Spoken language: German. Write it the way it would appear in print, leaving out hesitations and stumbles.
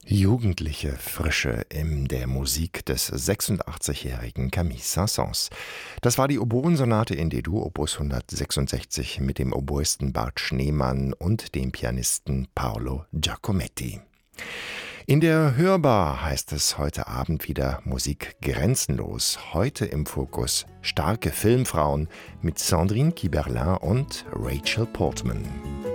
Jugendliche Frische in der Musik des 86-jährigen Camille Saint-Saëns. Das war die Oboensonate in D-Dur, Opus 166, mit dem Oboisten Bart Schneemann und dem Pianisten Paolo Giacometti. In der Hörbar heißt es heute Abend wieder Musik grenzenlos. Heute im Fokus starke Filmfrauen mit Sandrine Kiberlin und Rachel Portman.